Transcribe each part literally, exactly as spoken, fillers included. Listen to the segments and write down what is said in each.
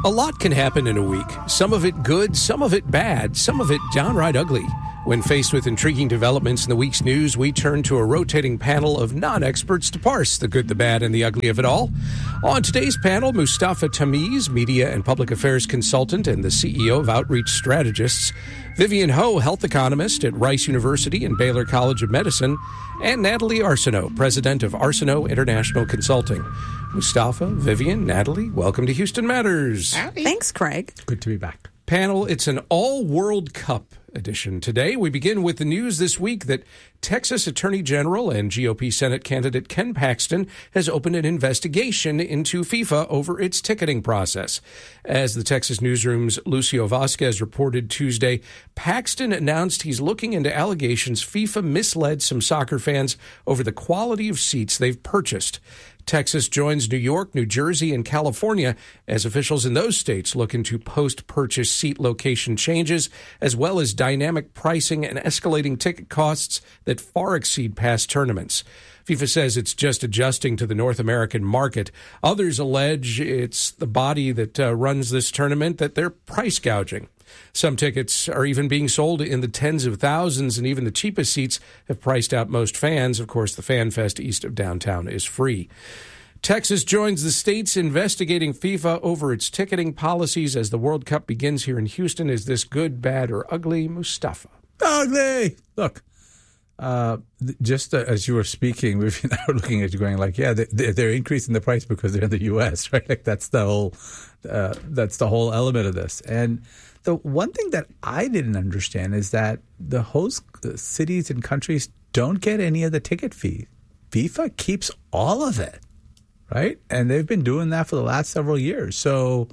A lot can happen in a week. Some of it good, some of it bad, some of it downright ugly. When faced with intriguing developments in the week's news, we turn to a rotating panel of non-experts to parse the good, the bad, and the ugly of it all. On today's panel, Mustafa Tamiz, media and public affairs consultant and the C E O of Outreach Strategists, Vivian Ho, health economist at Rice University and Baylor College of Medicine, and Natalie Arsenault, president of Arsenault International Consulting. Mustafa, Vivian, Natalie, welcome to Houston Matters. Howdy. Thanks, Craig. Good to be back. Panel, it's an all-World Cup edition today. We begin with the news this week that Texas Attorney General and G O P Senate candidate Ken Paxton has opened an investigation into FIFA over its ticketing process. As the Texas newsroom's Lucio Vasquez reported Tuesday, Paxton announced he's looking into allegations FIFA misled some soccer fans over the quality of seats they've purchased. Texas joins New York, New Jersey, and California as officials in those states look into post-purchase seat location changes, as well as dynamic pricing and escalating ticket costs that far exceed past tournaments. FIFA says it's just adjusting to the North American market. Others allege it's the body that uh, runs this tournament, that they're price gouging. Some tickets are even being sold in the tens of thousands, and even the cheapest seats have priced out most fans. Of course, the Fan Fest east of downtown is free. Texas joins the states investigating FIFA over its ticketing policies as the World Cup begins here in Houston. Is this good, bad, or ugly, Mustafa? Ugly! Look, uh, just uh, as you were speaking, we were looking at you going like, yeah, they, they're increasing the price because they're in the U S, right? Like that's the whole, uh, that's the whole element of this. And the one thing that I didn't understand is that the host cities and countries don't get any of the ticket fee. FIFA keeps all of it, right? And they've been doing that for the last several years. So,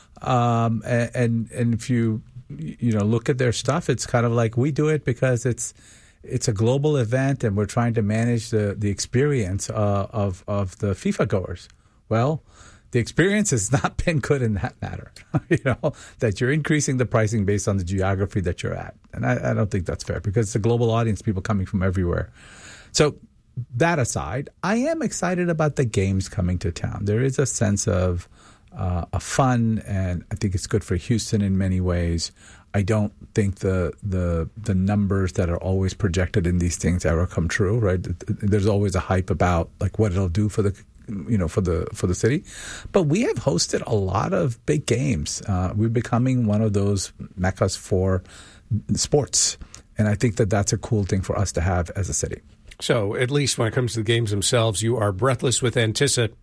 um, and and if you you know look at their stuff, it's kind of like we do it because it's it's a global event and we're trying to manage the the experience uh, of of the FIFA goers. Well, the experience has not been good in that matter, you know, that you're increasing the pricing based on the geography that you're at. And I, I don't think that's fair because it's a global audience, people coming from everywhere. So that aside, I am excited about the games coming to town. There is a sense of uh, a fun, and I think it's good for Houston in many ways. I don't think the the the numbers that are always projected in these things ever come true, right? There's always a hype about like what it'll do for the you know, for the for the city. But we have hosted a lot of big games. Uh, we're becoming one of those meccas for sports. And I think that that's a cool thing for us to have as a city. So at least when it comes to the games themselves, you are breathless with anticipation.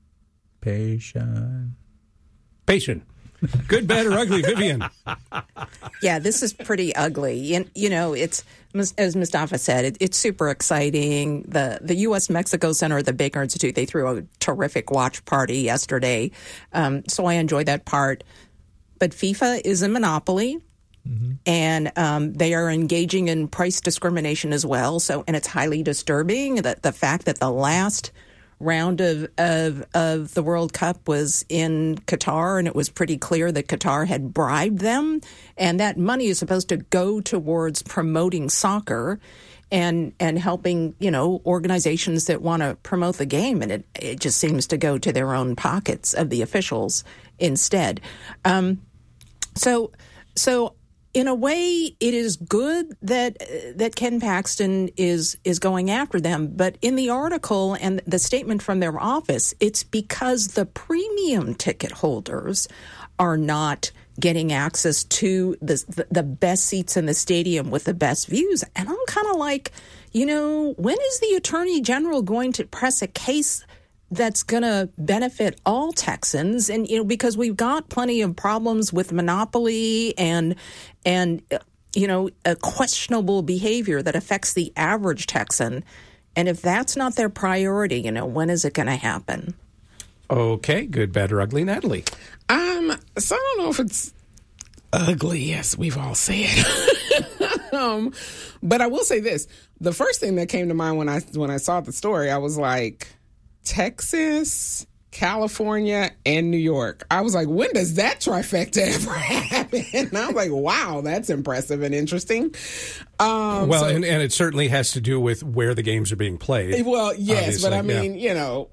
Patient. Good, bad, or ugly, Vivian? Yeah, this is pretty ugly. And, you know, it's, as Mustafa said, it, it's super exciting. The the U S Mexico Center, the Baker Institute, they threw a terrific watch party yesterday. Um, so I enjoyed that part. But FIFA is a monopoly. Mm-hmm. And um, they are engaging in price discrimination as well. So, and it's highly disturbing that the fact that the last round of, of of the World Cup was in Qatar, and it was pretty clear that Qatar had bribed them, and that money is supposed to go towards promoting soccer and and helping, you know, organizations that want to promote the game, and it, it just seems to go to their own pockets of the officials instead. Um, so so. In a way, it is good that uh, that Ken Paxton is is going after them. But in the article and the statement from their office, it's because the premium ticket holders are not getting access to the, the best seats in the stadium with the best views. And I'm kind of like, you know, when is the Attorney General going to press a case that's going to benefit all Texans? And, you know, because we've got plenty of problems with monopoly and, and you know, a questionable behavior that affects the average Texan. And if that's not their priority, you know, when is it going to happen? Okay, good, bad, or ugly, Natalie? Um, so I don't know if it's ugly, as we've all said. um, but I will say this. The first thing that came to mind when I when I saw the story, I was like, Texas, California, and New York. I was like, when does that trifecta ever happen? And I was like, wow, that's impressive and interesting. Um, well, so, and, and it certainly has to do with where the games are being played. Well, yes, obviously. but I mean, yeah. you know,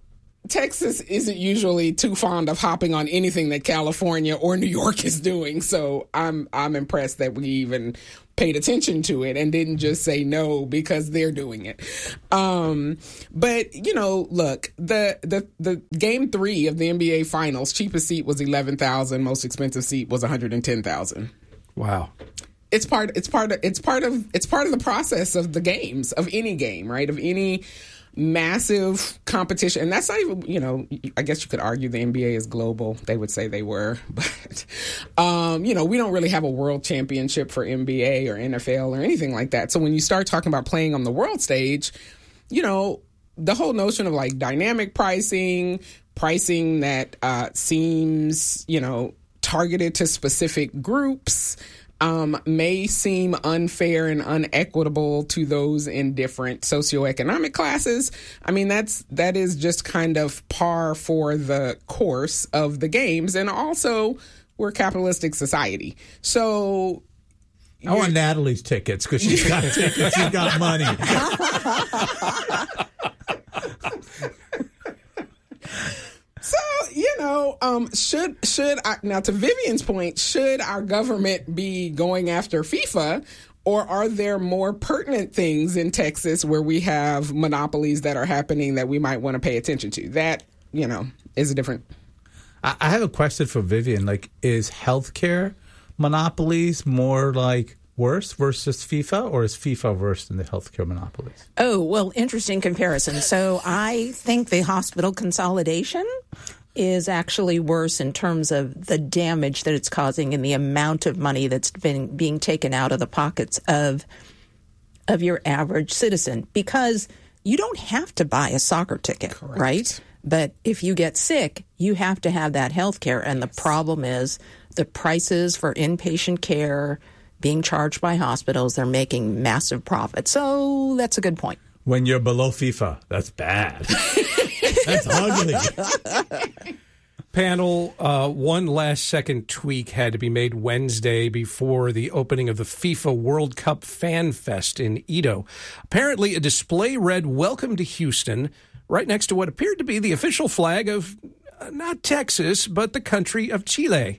Texas isn't usually too fond of hopping on anything that California or New York is doing. So I'm I'm impressed that we even paid attention to it and didn't just say no because they're doing it. Um, but, you know, look, the, the, the game three of the N B A Finals, cheapest seat was eleven thousand dollars, most expensive seat was one hundred ten thousand dollars. Wow. It's part it's part of it's part of it's part of the process of the games, of any game, right? Of any massive competition. And that's not even, you know, I guess you could argue the N B A is global. They would say they were. But, um, you know, we don't really have a world championship for N B A or N F L or anything like that. So when you start talking about playing on the world stage, you know, the whole notion of like dynamic pricing, pricing that uh, seems, you know, targeted to specific groups, Um, may seem unfair and unequitable to those in different socioeconomic classes. I mean, that's that is just kind of par for the course of the games. And also, we're a capitalistic society. So I want Natalie's tickets because she's got tickets. She's got money. So, you know, um, should should I, now to Vivian's point, should our government be going after FIFA, or are there more pertinent things in Texas where we have monopolies that are happening that we might want to pay attention to? That, you know, is a different. I, I have a question for Vivian. Like, is healthcare monopolies more like worse versus FIFA, or is FIFA worse than the healthcare monopolies? Oh, well, interesting comparison. So I think the hospital consolidation is actually worse in terms of the damage that it's causing and the amount of money that's been being taken out of the pockets of of your average citizen, because you don't have to buy a soccer ticket, Correct. Right? But if you get sick, you have to have that health care. And the problem is the prices for inpatient care being charged by hospitals, they're making massive profits. So that's a good point. When you're below FIFA, that's bad. That's ugly. Panel, uh, one last second tweak had to be made Wednesday before the opening of the FIFA World Cup Fan Fest in Edo. Apparently, a display read, "Welcome to Houston," right next to what appeared to be the official flag of uh, not Texas, but the country of Chile.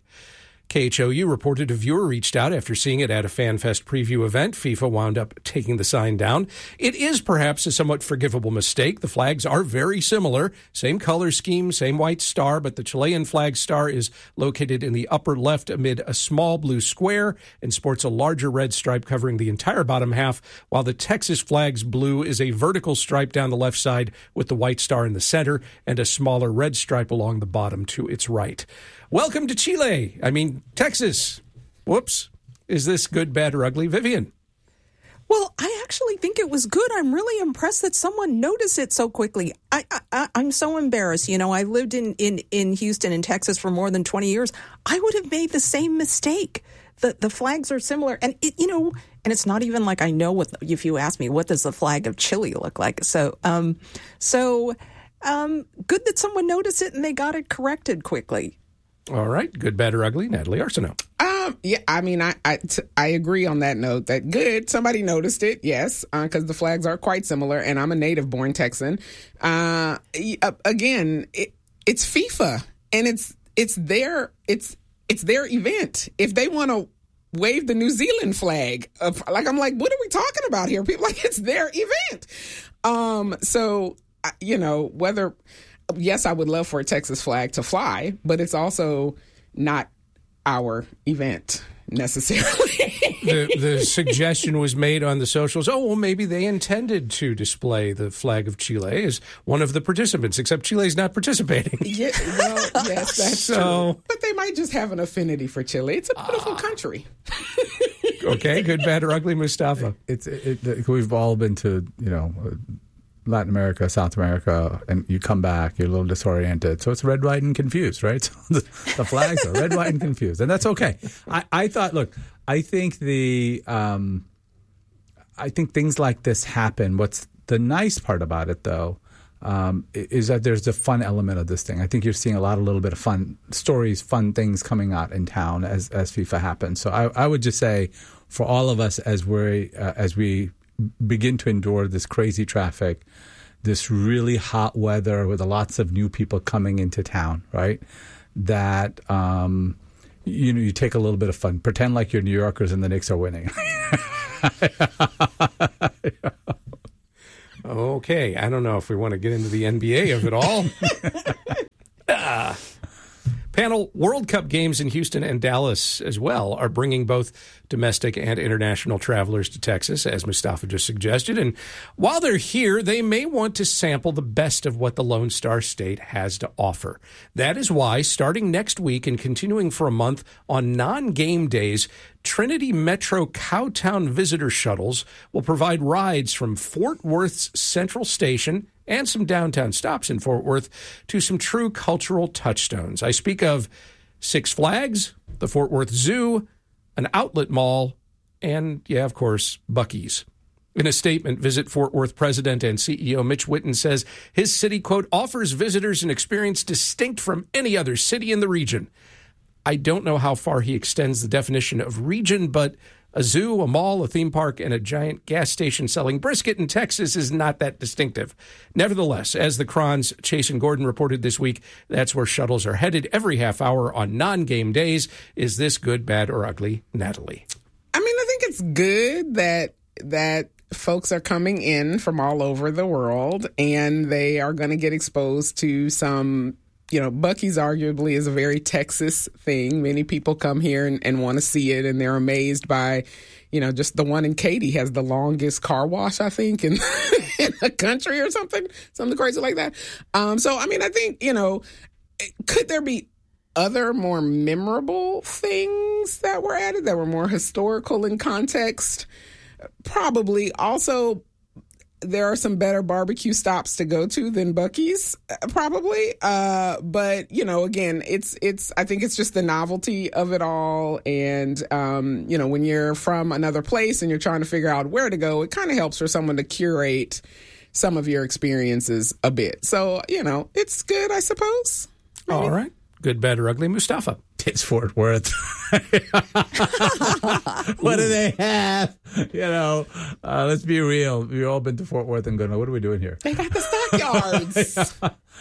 K H O U reported a viewer reached out after seeing it at a FanFest preview event. FIFA wound up taking the sign down. It is perhaps a somewhat forgivable mistake. The flags are very similar. Same color scheme, same white star, but the Chilean flag star is located in the upper left amid a small blue square and sports a larger red stripe covering the entire bottom half, while the Texas flag's blue is a vertical stripe down the left side with the white star in the center and a smaller red stripe along the bottom to its right. Welcome to Chile. I mean, Texas. Whoops. Is this good, bad, or ugly? Vivian? Well, I actually think it was good. I'm really impressed that someone noticed it so quickly. I, I, I'm so embarrassed. You know, I lived in, in, in Houston, in Texas for more than twenty years. I would have made the same mistake. The the flags are similar. And, it, you know, and it's not even like I know what, if you ask me, what does the flag of Chile look like? So, um, so um, good that someone noticed it and they got it corrected quickly. All right. Good, bad, or ugly? Natalie Arsenault. Um, yeah, I mean, I, I, t- I agree on that note that good. Somebody noticed it, yes, because uh, the flags are quite similar, and I'm a native-born Texan. Uh, again, it, it's FIFA, and it's it's their it's it's their event. If they want to wave the New Zealand flag, uh, like I'm like, what are we talking about here? People like it's their event. Um, so you know whether. Yes, I would love for a Texas flag to fly, but it's also not our event necessarily. the, the suggestion was made on the socials, oh, well, maybe they intended to display the flag of Chile as one of the participants, except Chile's not participating. Yeah, well, yes, that's so, true. But they might just have an affinity for Chile. It's a beautiful uh, country. Okay, good, bad, or ugly, Mustafa? It's it, it, We've all been to, you know, Latin America, South America, and you come back, you're a little disoriented. So it's red, white, and confused, right? So the, the flags are red, white, and confused. And that's okay. I, I thought, look, I think the, um, I think things like this happen. What's the nice part about it, though, um, is that there's the fun element of this thing. I think you're seeing a lot of little bit of fun stories, fun things coming out in town as, as FIFA happens. So I, I would just say for all of us as we uh, as we begin to endure this crazy traffic, this really hot weather with lots of new people coming into town, right? That um, you know, you take a little bit of fun, pretend like you're New Yorkers and the Knicks are winning. Okay, I don't know if we want to get into the N B A of it all. ah. Panel, World Cup games in Houston and Dallas as well are bringing both domestic and international travelers to Texas, as Mustafa just suggested. And while they're here, they may want to sample the best of what the Lone Star State has to offer. That is why, starting next week and continuing for a month on non-game days, Trinity Metro Cowtown visitor shuttles will provide rides from Fort Worth's Central Station and some downtown stops in Fort Worth to some true cultural touchstones. I speak of Six Flags, the Fort Worth Zoo, an outlet mall, and, yeah, of course, Buc-ee's. In a statement, Visit Fort Worth president and C E O Mitch Whitten says his city, quote, offers visitors an experience distinct from any other city in the region. I don't know how far he extends the definition of region, but a zoo, a mall, a theme park, and a giant gas station selling brisket in Texas is not that distinctive. Nevertheless, as the Cron's Chasen Gordon reported this week, that's where shuttles are headed every half hour on non-game days. Is this good, bad, or ugly, Natalie? I mean, I think it's good that that folks are coming in from all over the world, and they are going to get exposed to some, you know, Buc-ee's arguably is a very Texas thing. Many people come here and, and want to see it, and they're amazed by, you know, just the one in Katy has the longest car wash, I think, in, in the country or something, something crazy like that. Um, so, I mean, I think, you know, could there be other more memorable things that were added that were more historical in context? Probably. Also, there are some better barbecue stops to go to than Buc-ee's, probably. Uh, but, you know, again, it's, it's, I think it's just the novelty of it all. And, um, you know, when you're from another place and you're trying to figure out where to go, it kind of helps for someone to curate some of your experiences a bit. So, you know, it's good, I suppose. Maybe. All right. Good, bad, or ugly, Mustafa? It's Fort Worth. What do they have? You know, uh, let's be real. We've all been to Fort Worth and going, what are we doing here? They got the stockyards.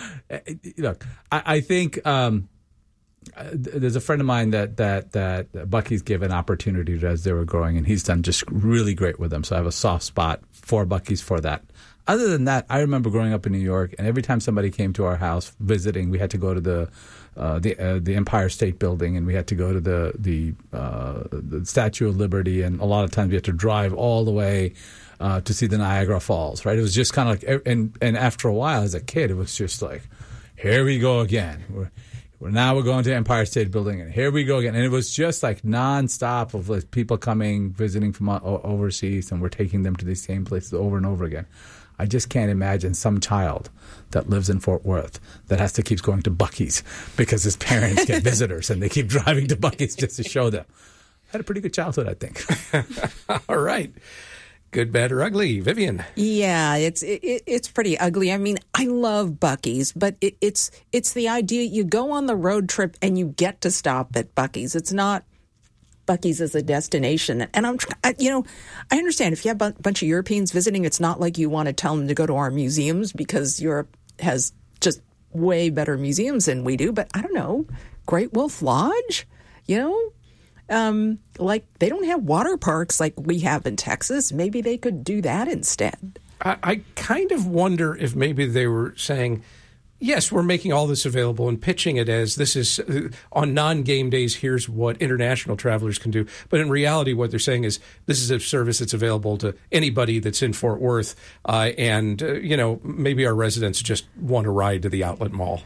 Look, I, I think um, there's a friend of mine that that that Buc-ee's given opportunity to as they were growing, and he's done just really great with them. So I have a soft spot for Buc-ee's for that. Other than that, I remember growing up in New York, and every time somebody came to our house visiting, we had to go to the uh, the uh, the Empire State Building, and we had to go to the the, uh, the Statue of Liberty, and a lot of times we had to drive all the way uh, to see the Niagara Falls. Right? It was just kind of like, and and after a while, as a kid, it was just like, here we go again. We're, we're now we're going to Empire State Building, and here we go again. And it was just like nonstop of like people coming, visiting from o- overseas, and we're taking them to these same places over and over again. I just can't imagine some child that lives in Fort Worth that has to keep going to Buc-ee's because his parents get visitors and they keep driving to Buc-ee's just to show them. Had a pretty good childhood, I think. All right. Good, bad, or ugly, Vivian? Yeah, it's it, it's pretty ugly. I mean, I love Buc-ee's, but it, it's it's the idea you go on the road trip and you get to stop at Buc-ee's. It's not Buc-ee's as a destination. And I'm, I, you know, I understand if you have a bunch of Europeans visiting, it's not like you want to tell them to go to our museums because Europe has just way better museums than we do. But I don't know, Great Wolf Lodge, you know, um, like they don't have water parks like we have in Texas. Maybe they could do that instead. I, I kind of wonder if maybe they were saying, yes, we're making all this available and pitching it as this is uh, on non-game days, here's what international travelers can do. But in reality, what they're saying is this is a service that's available to anybody that's in Fort Worth. Uh, and, uh, you know, maybe our residents just want to ride to the outlet mall.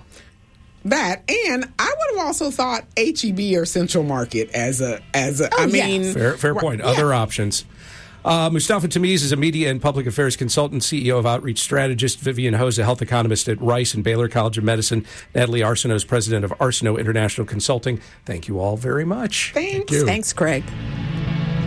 That, and I would have also thought H E B or Central Market as a, as a, oh, I yeah. mean. Fair, fair point. Yeah. Other options. Uh, Mustafa Tamiz is a media and public affairs consultant, C E O of Outreach Strategist. Vivian Ho is a health economist at Rice and Baylor College of Medicine. Natalie Arsenault is president of Arsenault International Consulting. Thank you all very much. Thanks. Thank you. Thanks, Craig.